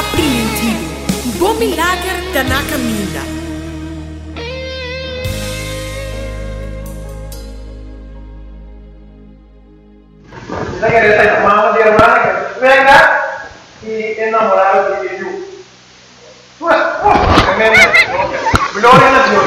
apreendido. Bom milagre da na caminha. Kita quer mamá de hermana que venga y enamorado de Dios. Pues, gloria a Dios.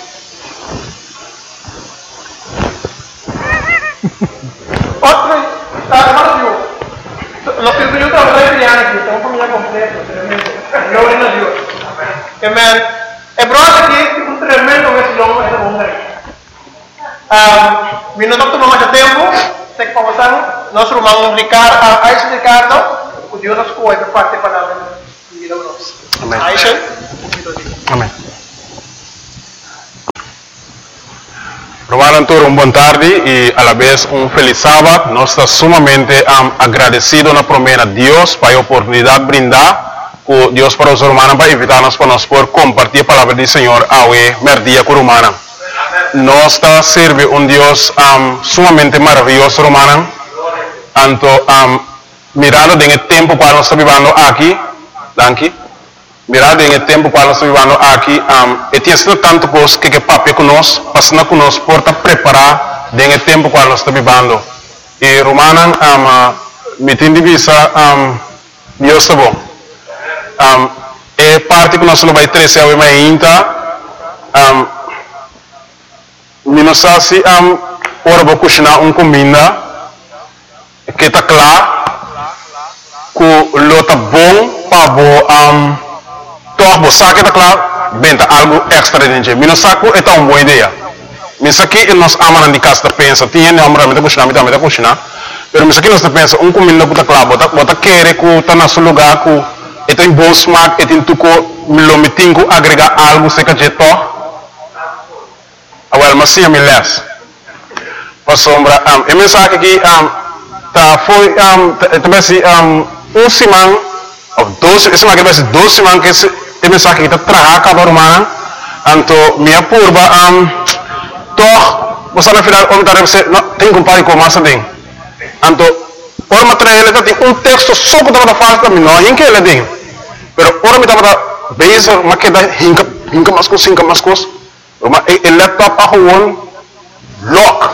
Otro, hermano Dios. Los que yo trabajo de aquí, tengo familia completa, tremendo. Gloria a Dios. Amén. El brother aquí es un tremendo vecino de esa mujer. Vino tanto más de tiempo. Sei que nós irmãos Ricardo, Aisha Ricardo, o Deus nos cuida para parte para a vida nossa. Amém. Aisha, Amém. Romano Antônio, boa tarde e a la vez feliz sábado. Nós estamos sumamente agradecidos na promessa de Deus para a oportunidade de brindar com Deus para os romanos para invitar-nos para nós por compartilhar a palavra do Senhor ao merdia com romana. Nós está serve Deus sumamente maravilhoso, romano. Anto mirado em tempo qual nós estamos vivendo aqui, danke. Mirado em tempo qual nós estamos vivendo aqui, e tem sido tanto coisa que papai conosco, passando conosco por preparar em tempo qual nós estamos vivendo. E romano, me tem de vista, Deus está bom. É parte que nós não vai trazer ao ainda. Minosasi ora vou cozinhar comida que está claro que lota bom para bo torbo saque está claro benta algo extra dentro minosaco é uma boa ideia misaki nós amamos de casa pensa tinha não amamos de cozinhar mas misaki nós pensa comida que está claro bota querer que está na seu lugar que tem bom smack tem tuco milomitingo agregar algo se que to Well, mas sim, milhares. Para sombra, a mensagem aqui foi também se semana ou 12, essa semana que 12 semanas que a mensagem aqui está trabalhando cada romana, então minha curva toh você na final você tem que comparar com massa tem, então por material ele tem texto só que está falando também não, em que ele tem, pero ora me está base mas que dá hinca mais coisas el laptop a gewoon lock.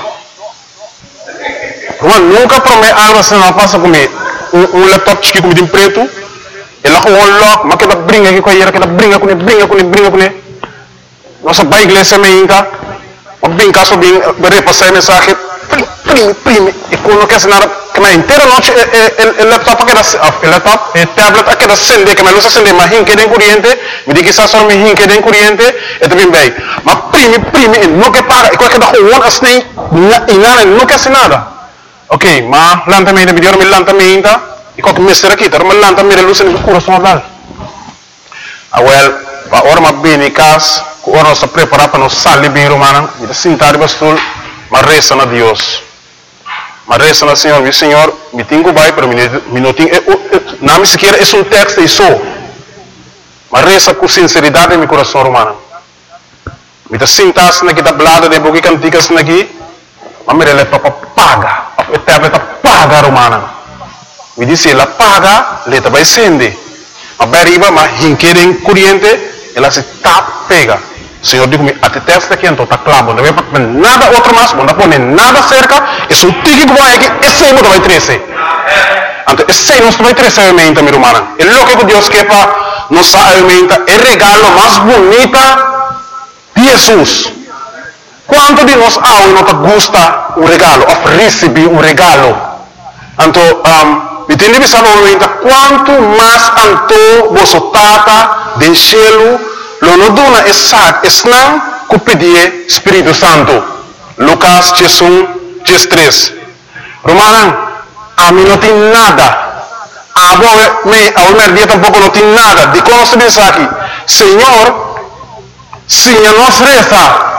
Gewoon nunca promete algo assim não passa comigo. Laptop chique com preto. Ele a gewoon lock, mas que dá brinca aqui com a que dá brinca com ele. Nossa pai igreja me inca. O brinca só bem, repassar mensagem. Prime. E quando quer nada, que na inteira noite el laptop que dá, laptop, tablet que dá acende, que me luz acende, mas hinque den corriente, me diz que só me hinque den corriente, é também bem. Mas prime, não quer pagar, e qualquer da rua assim, não quer nada. Ok, mas lentamente, me lentamente, e qualquer mestre aqui, tá, mas lentamente luz no coração dela. Well, a hora mais bem em casa, a hora nós preparar para nós sair bem romana, e sentar bastul. Mas reza a Deus. Mas reza ao Senhor, meu Senhor, me tenho vai para mim não tenho, não me sequer é texto e só. Mas reza com sinceridade em meu coração romano. Me está sentado aqui da blada de boca canticas aqui, mas me releva para paga, para paga romana. Me disse ela paga, ela vai acender. Mas beriba, mas hinquerem corriente, ela se tap pega. Senhor digo-me, até testa aqui, então está claro, não vai pôr nada outro mais, não pôr nada cerca, e se o tique que vai aqui, esse aí não vai trazer. Então, esse aí não vai trazer a alimenta, minha irmã. É louco que Deus quer para nos alimenta, é o regalo mais bonito de Jesus. Quanto de nós não gosta o regalo, of receber um regalo. Então, me tem de visar quanto mais anto você tata do cielo, lo no duna esat esnang ku pedie Espírito Santo. Lucas 3. Romanan, a mim não tem nada. A minha dia tampouco não tem nada. De como se diz aqui, Senhor, se nos reza,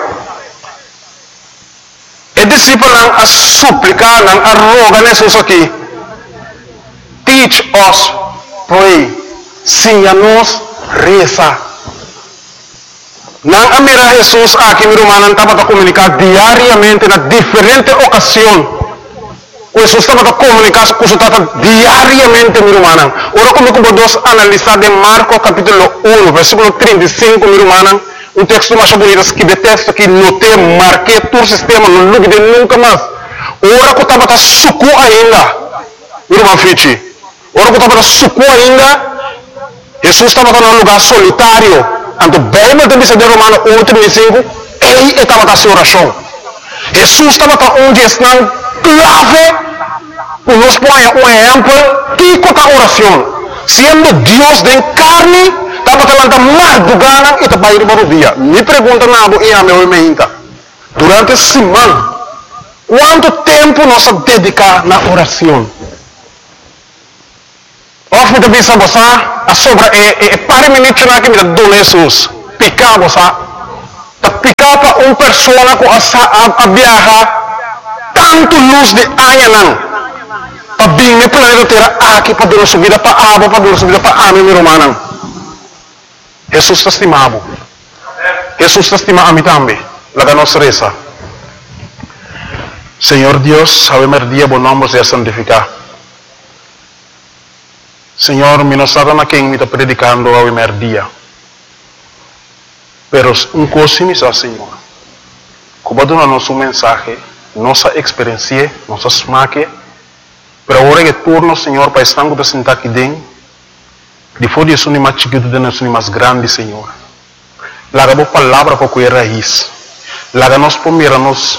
e discípulo a suplicar, a rogar Jesus aqui, teach us pray, se nos reza. Nang amira Jesus aqui, meu irmão, estava a comunicar diariamente na diferente ocasião. Jesús estaba comunicando con su tata diariamente, mi hermana. Ahora como dos analizar de Marcos capítulo 1, versículo 35, mi hermana. Un texto más bonito que de texto que noté, marqué tu sistema, no lo de nunca más. Ahora que estaba suco ainda, mi hermano Fichi. Ahora que estaba suco ainda, Jesús estaba en un lugar solitario. Entonces, Bíblia de Missão de Romano 1:35, ele estava na oração. Jesus estava onde está clave, para nos pôr um exemplo, que é a oração. Sendo Deus de carne, estava falando madrugada e estava indo para o dia. Me pergunta nada e a meu irmão, durante a semana, quanto tempo nós dedicamos na oração? Of me bisa bosa, a sobra pare minutos na que me dá Jesus, picar bosa, ta picar para uma pessoa com a viajar tanto luz de anha não, para bem me planeta terra aqui para dar subida para abo, para dar subida para ame meu irmão. Jesus está estimado, Jesus está estimado a mim também, la nossa reza. Senhor Deus, sabemos dia bom nome seja santificado. Senhor, mi non stata na quem mi sta predicando a primer dia. Pero un cosa mi sa, Senhor. Como dona nosso mensagem, nossa experiência, nossa smaque, pero agora que turno, Senhor, para estar com sentar aqui dentro, depois de isso, mais chiquito, de nós, mais grande, Senhor. Laga a palavra para que é raiz. Laga nós primeiro, nós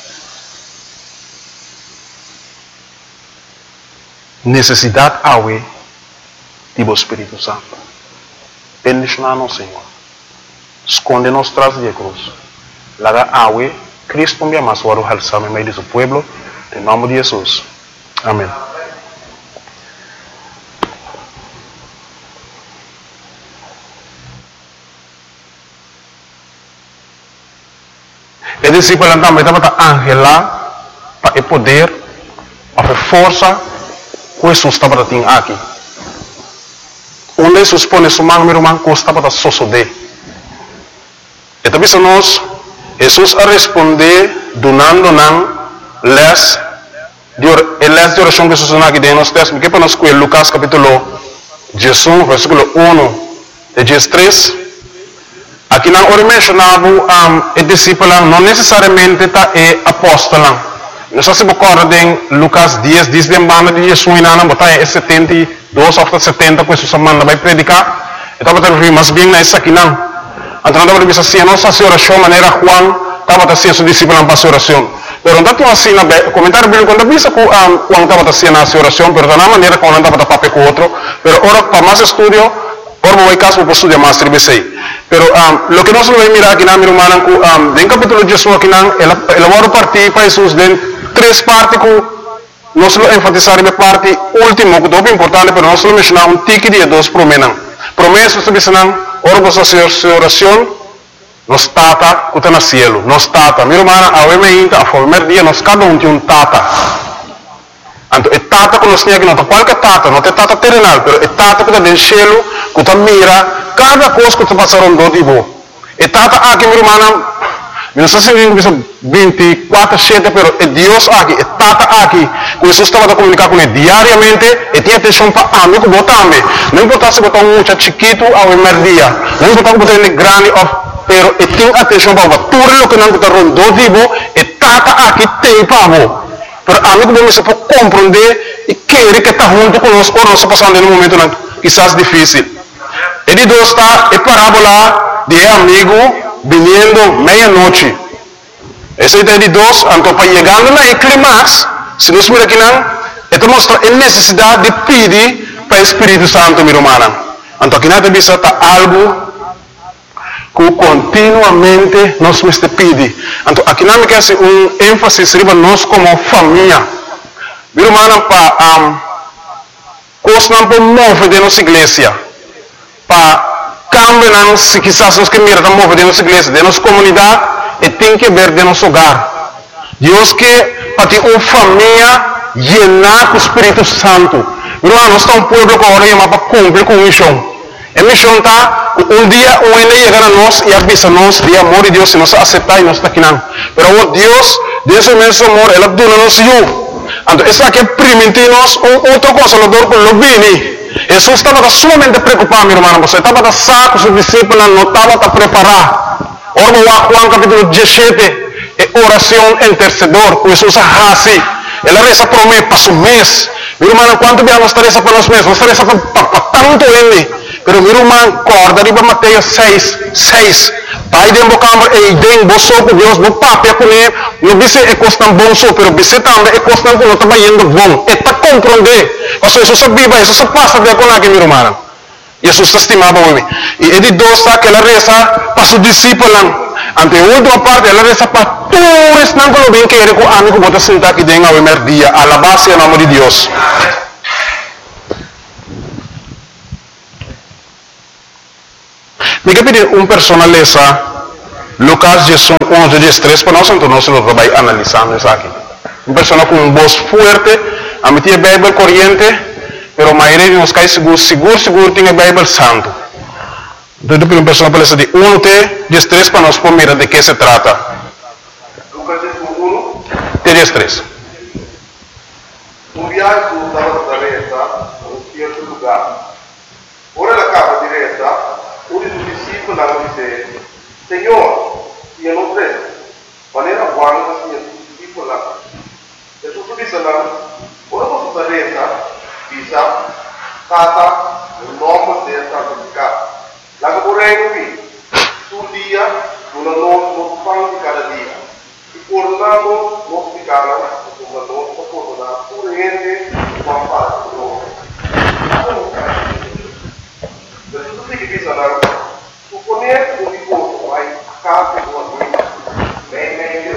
necessidade awe Tipo Espírito Santo. Bendicionar-nos, Senhor. Esconde-nos tras de cruz. Laga awe, Cristo me ama, suaro alzame meio de su pueblo. Em nome de Jesus. Amém. E discípulo também estava angela para o poder, para a força que Jesus estava tendo aqui. Onde Jesus põe sua mão, meu irmão, custa para sosodé. E também nós, Jesus a responder, donando-nos les de oração que Jesus não aqui dentro, nós temos que para nós com Lucas capítulo 18, versículo 1 de 13. Aqui não ora mencionava o discípulo, não necessariamente está apóstolo. Nós se recorda em Lucas 10, diz de banda de Jesus não botar 72 ou 70 com Jesus manda vai predicar. Então vai ter mas bem nessa aqui não. Então não vai dizer assim, nossa oração maneira Juan estava fazendo seu discípulo para oração. Pero não está assim na comentário bíblico quando diz que Juan estava fazendo a oração, pero da maneira como não estava papel com outro. Pero ora para mais estudo, ora vou caso para estudar mais tribesei. Pero lo que nós vamos mirar aqui na minha irmã, em capítulo 18 aqui não, ela vai partir para Jesus dentro três partes que nós vamos enfatizar na parte última, que é muito importante, mas nós vamos mencionar um tique de dois promessas. Promessas, nós vamos ora para a oração, nós tata, que está no cielo, nós tata. Minha irmã, a primeira a primeiro dia, nós cada um tem um tata. Então, é tata que nós temos aqui, não é qualquer tata, não é tata terrenal, mas é tata que está no cielo, que está mira, cada coisa que está passando do tipo. É tata aqui, minha irmã, não sei se 24/7, pero é Deus aqui, é Tata aqui. Jesus estava a comunicar com ele diariamente e tinha atenção para mim, como também. Não importa se botar um muito chiquito ao primeiro dia, não importa se botar ele grande, pero ele tem atenção para tudo o que não está rondando vivo, é Tata aqui tem para você. Pero a mim, como você pode compreender e querer que está junto conosco, ou não está passando em um momento quizás difícil. Ele Deus está, é parábola de amigo viniendo meia-noite. Essa ideia de dois, então para chegando na clímax, se nós miramos aqui não, então mostra a necessidade de pedir para o Espírito Santo, minha irmã. Então aqui nada bisa está algo que continuamente nós temos que pedir. Então aqui não me quer ser ênfase para nós como família. Minha irmã, para coisas não podemos mover de nossa igreja, para cambiam se quizás nós que miramos mover de nossa igreja, de nossa comunidade, e tem que ver de nosso hogar. Deus que para ter uma família llenar com o Espírito Santo. Nós estamos um povo que agora chama para cumprir com a missão. A missão está, um dia o ainda chegar a nós e avisa nós de amor de Deus, se nós aceitar e nós está aqui não. Mas Deus, desse imenso amor, Ele dá-nos eu. Então, isso aqui permite-nos outra consolador com o bem. Jesus estava sumamente preocupado, meu irmão. Você estava saco, seus discípulos não estavam a preparar. Ora, Juan capítulo 17, é oração intercedor. Jesus assim. Ela reza por mim, para o mês. Meu irmão, quanto bem nós reza para os meses? Nós reza para tanto ele. Pero meu irmão, corda, arriba Mateus 6. Pai de embocambre, e den, você com Deus, no papel com ele, não disse é costam bom só, pero disse também é costam que não está indo bom. É para compreender. Mas Jesus viva, Jesus passa de com aqui, meu irmão. Jesus estimava o homem. E ele dosta que ela reza para os discípulos. Ante a última parte, ela reza para todos, não como bem que ele com amigo pode sentar aqui dentro ao primeiro dia, a la base em nome de Deus. Me pedir persona lesa Lucas 11:13 para nós, então nós vamos analisando isso aqui. Persona com voz forte, a meter a Bíblia corrente, pero a maioria de nós cai seguro tem a Bíblia santo. Então, uma pessoa para essa de 1:13 para nós mirar de que se trata. Lucas 1, 13. viaggio dalla retta a un certo lugar. Ora la capa di retta, uno dei discepoli disse: Signore, io non credo, ma era buono che sia discepolo. E su disse ora posso fare retta, visa, tata, il nome del santificato. La che vorrei qui, sul dia, non fanno di cada dia. E coronando, non spiegano, come non coronano, pure niente, ma fatto loro. Per tutti che bisogna, supponere un riposo, vai a casa di una guida, meglio,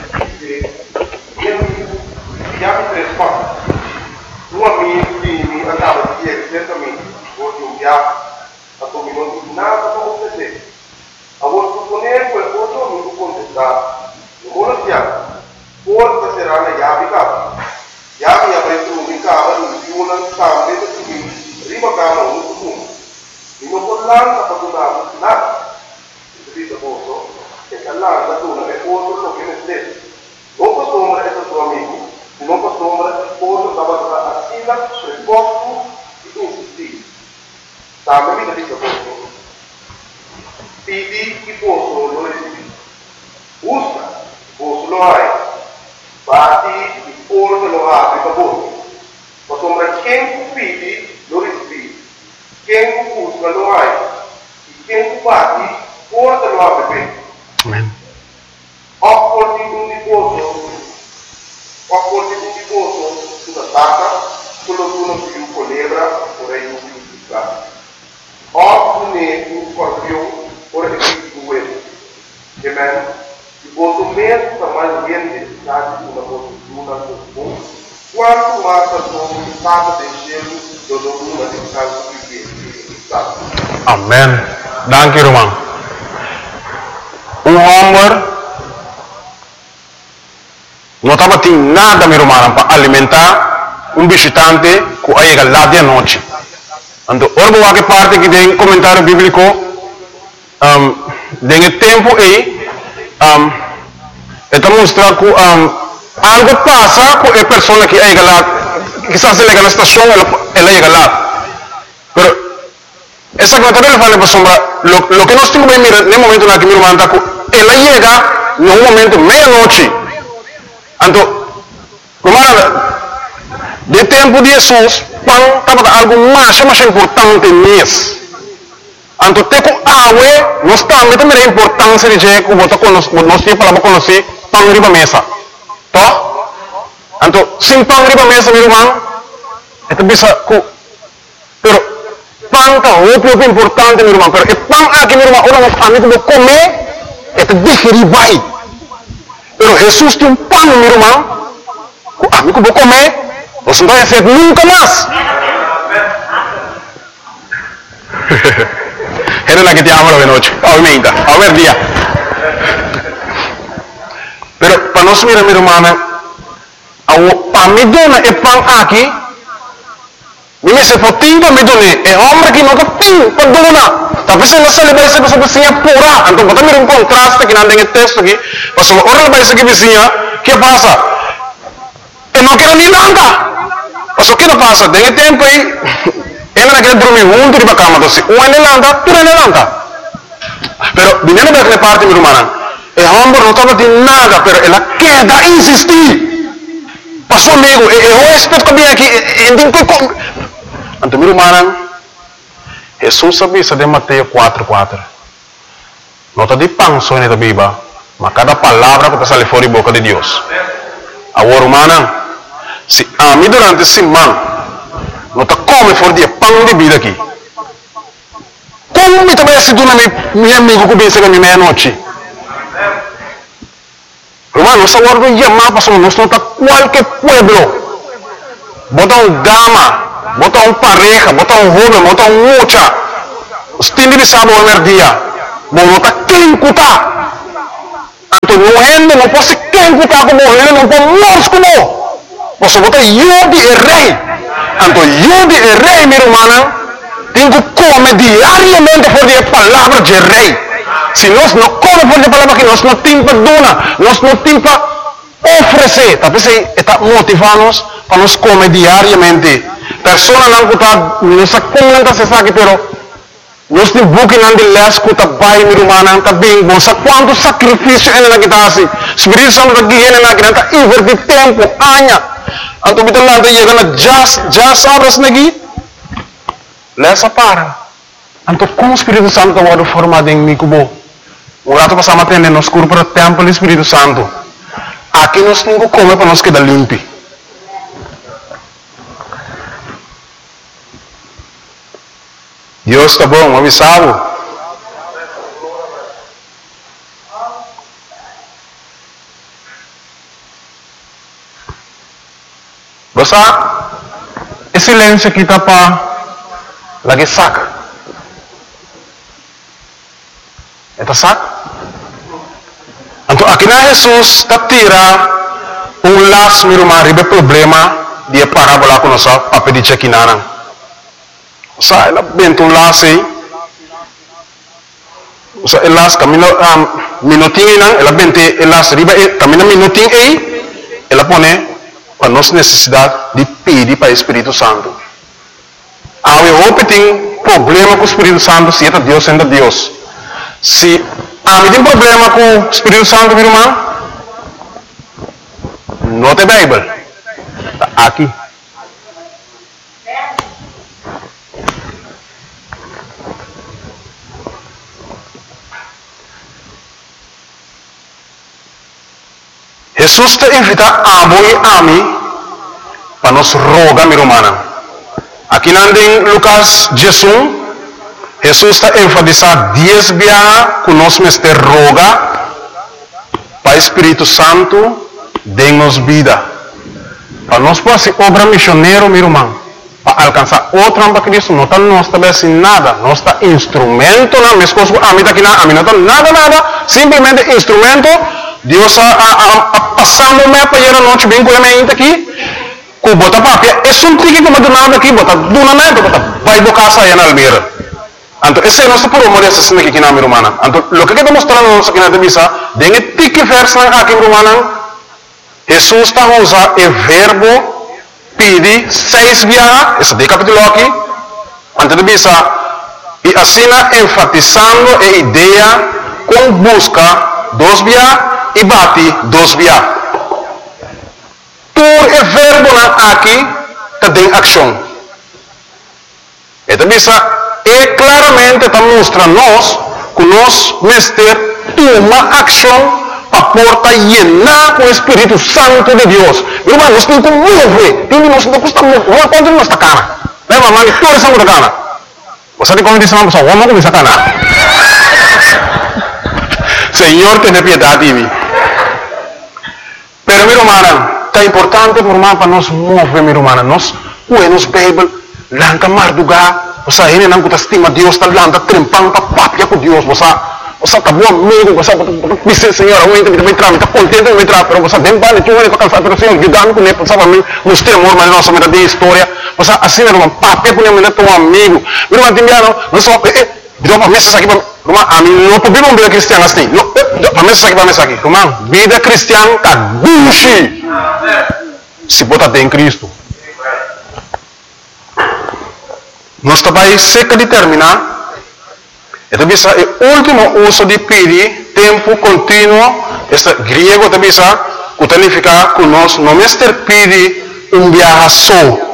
chiami tre spazi. Due amici andavano di ieri, certamente, oggi un viaggio, a come non di nada come presente. A voi supponere quel cosa non lo contestare. Non lo siamo. Forse sarà la chiave casa. Chiave avrete un casa, di una scambio di cui prima casa un punto. In un collante ha fatto nada. Capito posto? Che collante ha fatto è posto lo che ne stesso. Non posso ombra è tuo amico. Non posso ombra posto stava a sila sul posto di insistire. Sabe mi capito posto? Pidi chi posso lo recibi. Usa, posso lo hai. Bati il porto lo apri per voi. Ma sembra quem pidi lo recibi. Quem usa lo hai. E quem bati porta lo apri per. Amen. Opporti un tifoso sulla tacca, solo uno più colebra, vorrei un più piccato. Oppure un scorpione, ora è più due. Amen. Il voto meno sta mai bien dedicati una fortuna comune. Quanto mais a tua stata del cielo, dove una di tanto più stato. Amen. Dank je, Roman. Homem não estava tendo nada, meu irmão, para alimentar visitante que chega lá de noite. Então, ora que parte que tem comentário bíblico, tem tempo aí, está mostrando que algo passa com a pessoa que chega lá, quizás ele chega na estação, ela chega lá. Mas, essa comentário ele fala para sombra, lo que nós temos que mirar no momento na que meu irmão está, ela chega no momento meia-noite. Então, de tempo de Jesus, pão estava algo mais importante nisso. Então, tem que água, nós também temos a importância de que nós temos para conhecer pão riba mesa. Tá? Então, sem pão riba mesa, meu irmão, é que bisa que, pero pão está muito importante, meu irmão. Pero o pão aqui, meu irmão, ora amigo de comer, é que digerir vai. Pero Jesus tem pão, meu irmão, que amigo de comer. Você não vai ser nunca mais. Era la que te amo de noche, obviamente, a ver día. Pero para nós mirar, minha irmã, para me dona é pão aqui. Me se for tempo me dona é homem que nunca tem para dona. Talvez se não se vai ser para vizinha pura. Então bota mirar contraste que não tem texto aqui. Mas ora vai ser que vizinha, que passa? e não quero nem nada. Mas o que não passa? Tem tempo aí, ele não quer dormir junto de cama, então se um é landa, tu é landa. Pero, dinheiro daquela parte, meu irmão, é homem não estava de nada, pero ela quer insistir. Passou amigo, eu respeito comigo aqui, então, meu irmão, Jesus sabia de Mateus 4:4. Não está de pão só na Bíblia, mas cada palavra que está saindo fora da boca de Deus. Agora, irmão, se a mim durante a semana não está comendo fora de pão de vida aqui, como me também se duna meu amigo que vem chegar na meia-noite? Irmão, nós agora não chamamos para nós não está qualquer pueblo. Bota dama, bota pareja, bota jovem, bota mucha. Os tende de sábado ao dia. Não está quem cutar. Então, não pode quem cutar como ele, não pode nós como. Você bota eu de rei. Então, eu de rei, meu irmão, tenho que comer diariamente por a palavra de rei. Se nós não comemos por a palavra que nós não temos para donar, nós não temos para oferecer. Talvez está motivando-nos para nós comer diariamente. Pessoas não está, não se comenta se sabe, pero nós temos buquê de lesco, está bem, meu irmão, está bem bom. Sabe quanto sacrifício ele não está assim? Espírito Santo está aqui, ele não está invertir tempo, anos. Então, kita lantai ya kana jas horas lagi, lesa para. Então, como o Espírito Santo está formado em mim kubo, o rato passamos a ter nos curso para o templo do Espírito Santo. Aqui nós temos que comer para nós quedar limpo. Deus está bom, avisado. Basta, esse silêncio aqui está para lagi saca. Está saca? Então, aqui na Jesus está tira laço, meu irmão, ribe problema de parábola com nossa papel de chequinana. Sa, ela benta laço aí. Sa, ela laço camino minutinho não, ela bente laço ribe camino minutinho aí, ela põe para nossa necessidade de pedir para o Espírito Santo. Eu hope tem problema com o Espírito Santo, se é Deus, ainda Deus. Se tem problema com o Espírito Santo, meu irmão, não tem Bíblia. Está aqui. Jesus te invita a voi a mim para nos rogar, meu irmão. Aqui em Lucas 16, Jesus está enfatizando 10 vezes que nós me roga para o Espírito Santo dê-nos vida. Para nós poder ser obra missionária, meu irmão, para alcançar outra para Cristo, não está nós também assim nada, nós está instrumento, não, minhas coisas, a mim está aqui, a mim não está nada, simplesmente instrumento. Deus passando me para ir a noite bem com a minha aqui, com bota papia, é só um tique como do nada aqui, bota do nada, bota vai do casa aí na Almeida. Então esse é nosso por amor essa cena aqui na minha irmã. Então o que está mostrando nós aqui na missa, dengue tique verso aqui minha irmã, Jesus está usando o verbo pedir 6 vezes, esse de capítulo aqui, antes de missa, e assim enfatizando a ideia com busca 2 vezes e bate 2 vezes. Por o verbo aqui está em ação. Então, é claramente está mostrando nós que nós mestre toma ação para porta llenar com o Espírito Santo de Deus. Meu irmão, nós temos que mover. Nós não custa mover. Vamos contra nossa cara. Lembra, mano? Toda essa muda cara. Você tem como dizer uma pessoa, vamos começar a cara. Senhor, tenha piedade de mim. Pero, meu irmão, está importante, meu irmão, para nós mover, meu irmão. Nós, nos Bíblia, lanca mardugar, você ainda não estima Deus, está lanca trempando para papia com Deus, você está bom amigo, você diz, Senhor, eu ainda me entrar, está contente de entrar, pero você tem vale, tu vai para cansar, pero Senhor, guiando com ele, sabe, nos temor, mas nossa vida de história, você assim, meu irmão, papia com ele, teu amigo, meu irmão, tem nós só, deu uma mesa aqui, irmão, a mim não podemos vida cristiana assim, a mesa aqui, irmão, vida cristiana está gucci. se botar em Cristo. Nós também seca de terminar. Então, o último uso de pedir, tempo contínuo, este grego também significa que nós não pedir viaje só.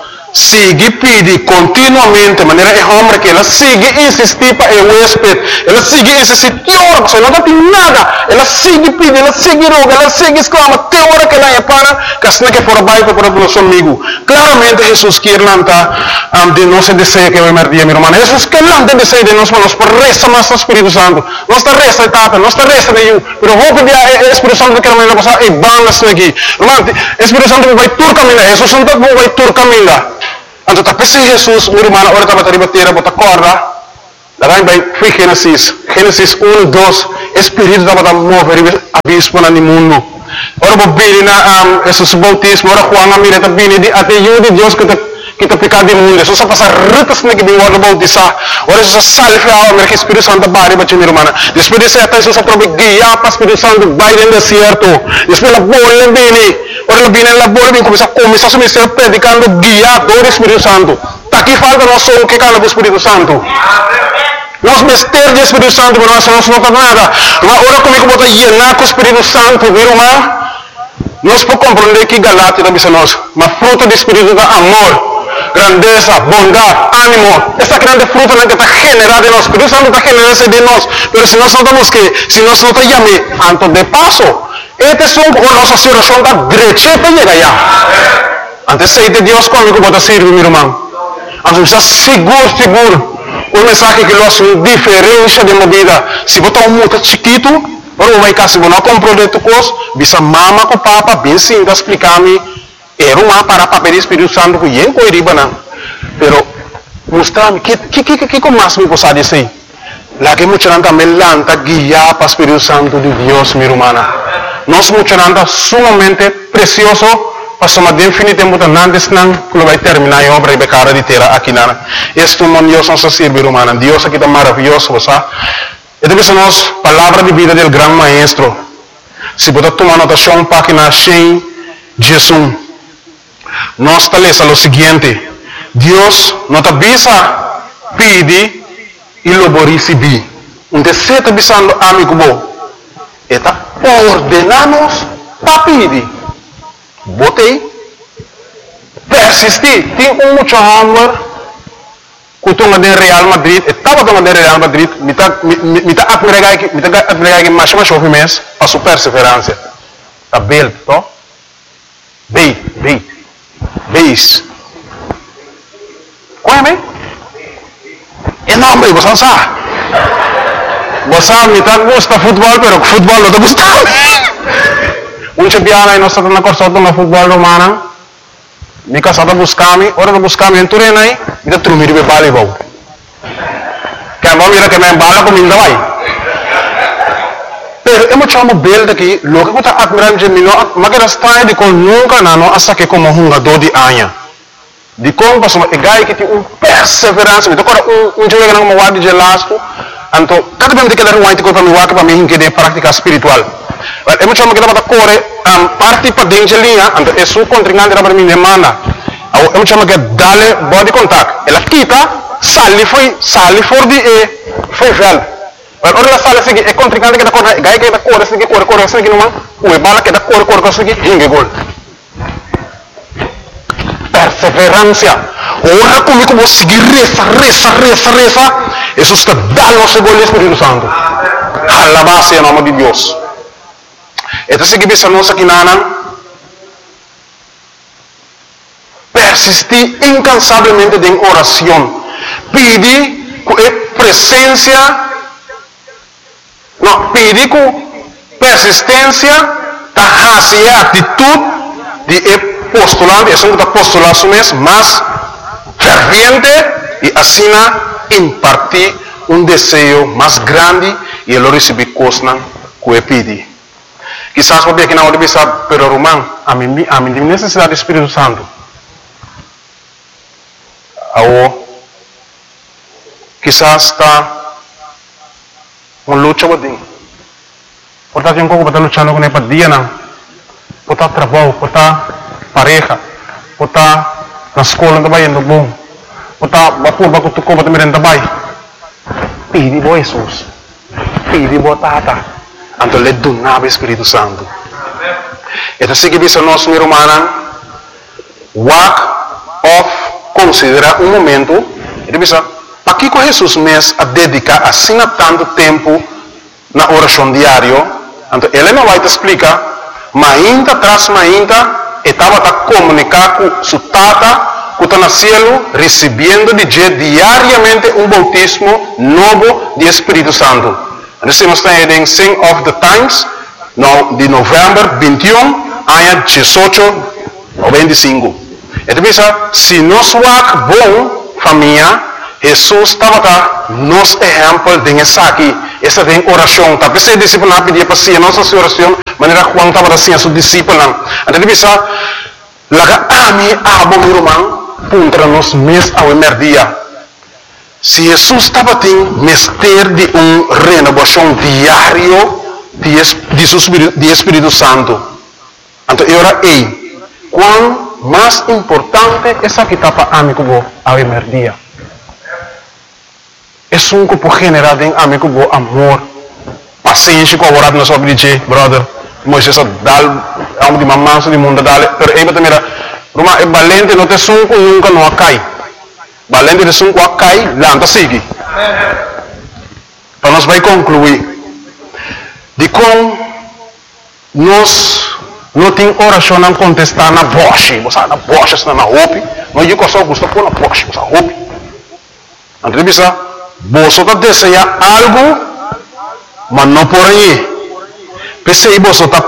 Sigue pedir continuamente, de maneira que homem que ela sigue insistir para o huésped, ela sigue insistir, teórico, se não tem nada, ela sigue pedir, ela sigue roga, ela sigue exclama, até hora que ela é para, que assim que for baixo para o nosso amigo. Claramente Jesus quer lançar de nosso desejo que vai merdir, meu irmão. Jesus quer lançar desejo de nós, mas por resta mais do Espírito Santo. Não está resta de tata, não está resta de eu, mas vou pedir ao Espírito Santo que ela vai passar e bandas aqui. Irmão, o Espírito Santo vai tur caminhar, Jesus Santo vai tur caminhar. Então, tapi si Jesus, meu irmão, ora estava a bater, bota corda. Daí vai Gênesis 1, 2, Espírito estava a mover abismo no mundo. Ora vou vir na Jesus bautismo, ora Juan a mira também de até eu de Deus que está pecado do mundo. Jesus passa ritas na que vem ora bautizar. Ora Jesus salve a alma que Espírito Santo bate bate meu irmão. Depois desse até Jesus prova guiar para Espírito Santo vai no deserto. Depois a bola vem. Ora ela vem na bola vem começar a ministrar predicando guiado do Espírito Santo. Aqui falta nós só o que cala do Espírito Santo. Nós mistérios do Espírito Santo, mas nós não temos nada. Ora comigo bota llenar com o Espírito Santo, meu irmão. Nós podemos compreender que Galatia também nós, mas fruto do Espírito é amor, grandeza, bondade, ânimo. Essa grande fruta que está generada em nós. O Espírito Santo está generando de nós. Mas se nós não estamos que, se nós não estamos llamando, antes de passo, este é a nossa situação da direita para chegar lá. Antes de Deus comigo bota servir, meu irmão. Antes está seguro. O mensagem que nós diferença de movida. Se botar muito chiquito, ora vai cá, se você não comprou de tu coisa, bisa mama com papa, bem sim, explicar-me, era uma para papel do Espírito Santo, que eu não riba não. Pero, mostrar-me, que mais me possa dizer? Lá que muita gente também lanta guiar para o Espírito Santo de Deus, minha irmã. Nós muita gente sumamente precioso, passamos definitivamente antes não, que vai terminar a obra e becara de terra aqui na. Este é Deus nosso servir, irmã. Deus aqui está maravilhoso, sabe? Esta é a palavra de vida do grande maestro. Se você tomar anotação, página 100, Jesus. Nós estamos o seguinte: Deus nos avisa, pede e lo vai receber. Então, se está avisando, amigo, está ordenamos para pedir. Botei, persistir. Tem muito amor. Kutunga de Real Madrid, estava tomando de Real Madrid, me está admirando que mais chove mês, para sua perseverança. Está belo, tá? Beis. Qual é, bem? É nome, você sabe. Você me está gosta futebol, mas futebol não está gostando. Piana e nós estamos na corção do futebol romano. Mi casa da buscami, ora da buscami en Turenai, e da trumiri be bali bau. Que amo mira que me embala com minda vai. Pero emo chamo bel daqui, lo que está admirando de mino, mas que está de com nunca nano hasta que como hunga do di anya. De como passou e gai que tem perseverança, então agora jogo que não wadi de lasco, anto cada vez que dar um white para me waka para me que de prática espiritual. É muito chamo que dá para correr parte para dentro de linha, então é sua contrincante para mim demanda. É muito chamo que dale body contact. Ela quita, sali for de foi velho. Mas ora ela sale seguir é contrincante que dá correr, gai que dá correr seguir não, o bala que dá correr seguir hinge gol. Perseverança. Ora comigo vou seguir reza. Jesus que dá nosso gol Espírito Santo. Alabado em nome de Deus. Então, se você não sabe nada, persistir incansavelmente em oração, pedir com presença, pedir com persistência, a atitude de postulante, é um postulado mesmo, mas ferviente e assim impartir um desejo mais grande e ele receber coisas que pedir. Quizás porque aqui na hora de pensar, pero Román, a mim tem necessidade do Espírito Santo. Ou quizás está uma luta com ele. Portanto, eu não estou lutando com ele para dia, não. Portanto, trabalho, portanto, pareja, ou está na escola também indo bom, ou está vapor para tu compra também também. Pede bo Jesus, pede bo Tata, então lhe donava o Espírito Santo. Então se que bisa nós meu irmão, walk off, considera momento, ele bisa, para que com Jesus mesmo a dedicar assim tanto tempo na oração diária, então ele não vai te explicar, mas ainda atrás, estava a comunicar com sua Tata, que está no céu, recebendo de diariamente batismo novo de Espírito Santo. Nós estamos em Sing of the Times, de novembro 21, ano 1895. Então, se nós vamos bom, família, Jesus estava nos exemplo de essa aqui, essa tem oração. Tapi se discípulo não pedia para si, nossa oração, maneira Juan estava assim a seu discípulo. Então, laga ami abo meu irmão, contra nós mês ao dia. Se Jesus estava tendo mestre de renovação diário de Espírito Santo, então era quão mais importante essa que está para amigo ao dia. É um grupo generado em amigo amor, paciência com a na sua vida, brother. Moisés dal amo de mamãe de mundo dale, pero aí também Roma é valente não te sunco nunca não cai. Valente de sunco cai, lá não segue. Então nós vai concluir de como nós não tem oração não contestar na voz, você na voz está na roupa, não eu só gosto pôr na voz, você roupa. Então bisa, você está desejando algo, mas não por aí. Pensei você está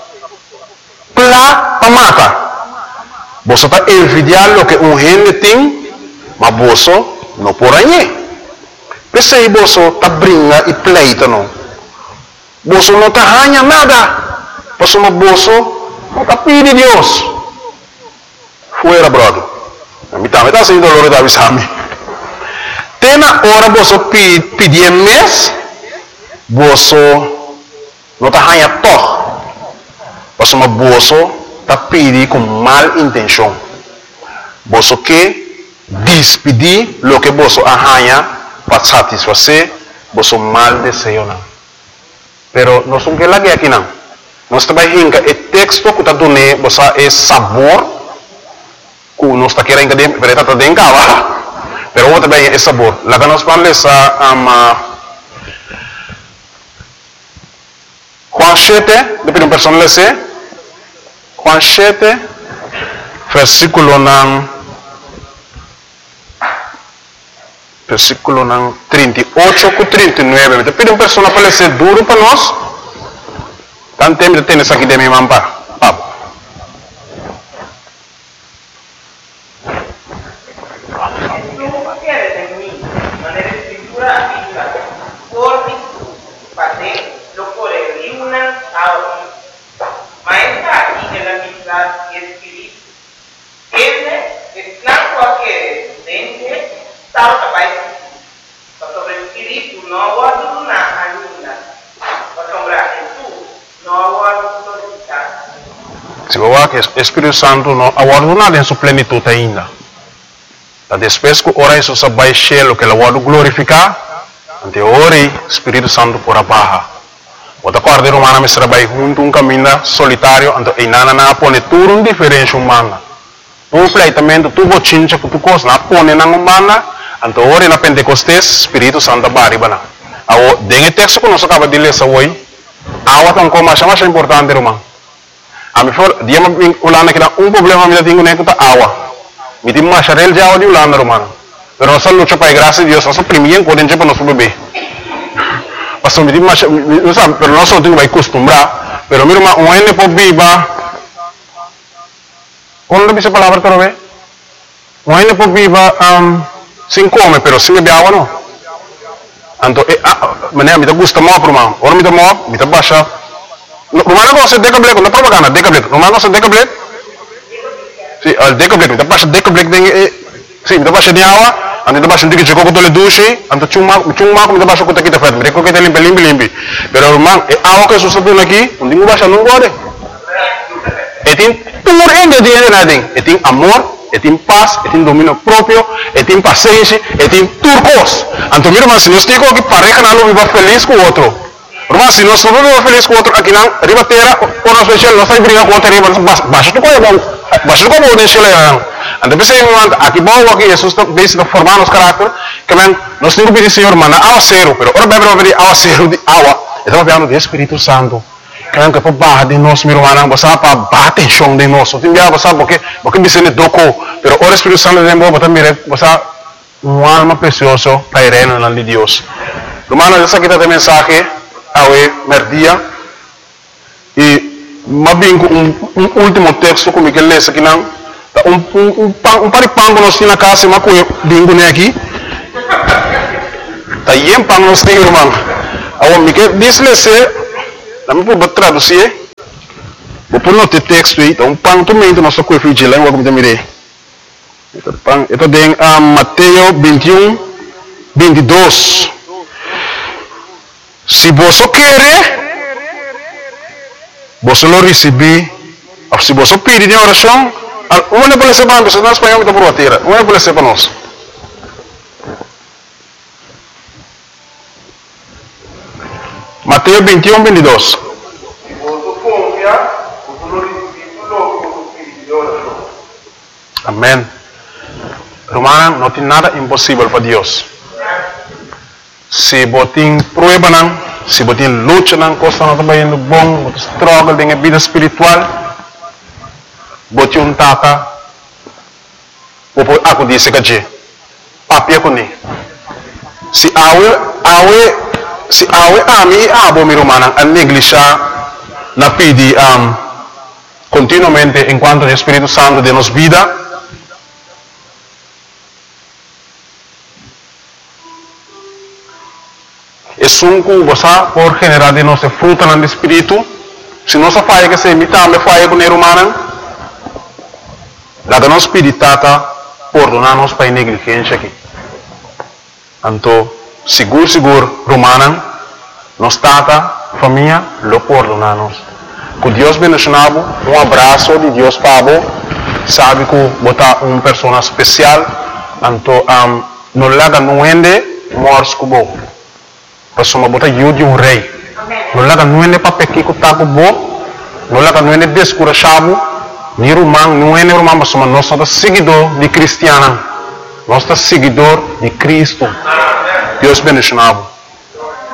para matar. Você está envidiando o que gente tem, mas você não por aí. Pensei você está brincando e pleita não. Você não está ganhando nada. Você não está pedindo Deus. Fuera, brother. A mim também está sendo dolor da avisame. Tem na hora você pedir mês, você não está ganhando todo. Você está pedindo com mal intenção. Você quer despedir o que você ganha para satisfazer você mal desejo. Pero nós não queremos aqui não. Nós também o texto que está dando você é sabor que nós está querendo que está dando cá. Pero o também é sabor. Lá que nós vamos ler Juan 7, depois uma pessoa lê Juan 7, versículo 38 e 39. Depois uma pessoa para ler duro para nós. Tanto tempo de ter isso aqui de minha mampa. Papo. Se o Espírito Santo não aguarda em sua plenitude ainda. Depois que ora isso vai cheio que ele vai glorificar, ante ora o Espírito Santo por abaixo. Outra corda humana me vai junto caminho solitário, ante e nana pone tudo diferente humana. Completamente tu bochincha que tu coisa na pone na humana, ante ora na Pentecostes Espírito Santo baribana. Ao dengue texto que nós acaba de ler hoje, awa tão como mais importante irmão. A mim foi dia me ulana que problema me tenho nem que awa. Me tem mais real já de ulana irmão. Pero nós luta para graça de Deus, nós primeiro podem para nosso bebê. Pastor me tem mais, não sabe, pero nós não temos que acostumbrar. Pero meu irmão, um ene pode viva. Quando dice palavra para ver? Um ene pode viva sem comer, pero sem beber água não. Então, maneira me gusta muito irmão. Ora me dá muito, me dá baixa. Rumah ko sa decablet, na propaganda, decablet. Rumah ko sa decablet. Si, al decablet, kita pas decablet ding si, kita pas di awa, ando kita pas dikit ko tole dushi, ando chuma ko kita pas ko kita fet, mereka kita limpi. Pero rumah awa ko susunod lagi, hindi mo ba siya nung gode. tem tudo ingrediente na dentro. E tem amor, e tem paz, e tem domínio próprio, e tem paciência, e tem tudo coisa. Então, irmão, se nós temos que pareja não viva feliz com o outro. Irmão, se nós não vivemos feliz com o outro, aqui não, riba terra, por nós especial, nós estamos brincando com o outro, riba, baixa do coelho, baixa do coelho, deixa ele lá. Então, pensa aqui bom, aqui Jesus está formando nosso caráter, que nós temos que pedir, Senhor, manda água zero, pero ora bebe pedir água zero de água. Estamos falando do Espírito Santo. Que para barra de nós, meu irmão, você para bater chão de nós. Tem dia você porque me sente doco, pero o Espírito Santo de Deus, você uma alma preciosa para ir no nome de Deus. Irmão, essa aqui está mensagem ao merdia e mais bem um último texto como que lê aqui não, um paripango nós temos na casa, mas com bingo né aqui. Tá aí pang nós temos, irmão. Ao me que diz Nami po traduzir. Vou pôr no texto aí, então pang também do nosso coelho de língua como também. Ito pang ito din Mateo 21, 22. Se você quer, você lo receber. Se você pedir em oração, uma pode ser para nós, nós espanhol está por a terra. Uma pode ser para nós. Mateo 21, 22. Amém. Romana, não tem nada impossível para Deus. Se você tem prueba, se você tem luta, coisa não está indo bom, você struggle com a vida espiritual, você um tata, você disse que papia com ele. Se abo mi romana a negligenciar na pedi continuamente enquanto o Espírito Santo de nos vida. É sunco você por generar de nossa fruta no Espírito. Se nós faz que se imita me faz com o romana, lá da nossa espiritata por donar nos para negligência aqui. Então seguro, romana, nos tata, família, lo perdona nos. Que Deus bendicionado, abraço de Deus para você, sabe que botar uma pessoa especial, então, não laga no ende, morres com você. Pessoa botar de um rei. Não laga no ende para pequir com taco bo, não laga no ende descurachado, ni romano, não ende romano, mas nós somos seguidor de cristiana, nós somos seguidor de Cristo. Deus bendicionado.